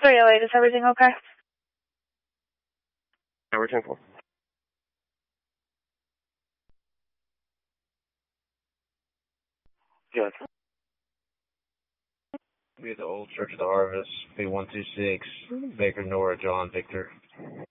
308, is everything okay? Everything cool. Yes. Be at the Old Church of the Harvest, B126, Baker, Nora, John, Victor.